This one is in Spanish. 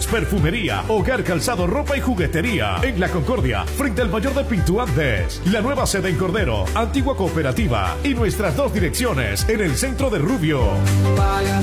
muebles, perfumería, hogar, calzado, ropa y juguetería. En La Concordia, frente al mayor de Pinto Andes. La nueva sede en Cordero, antigua cooperativa. Y nuestras 2 direcciones en el centro de Rubio.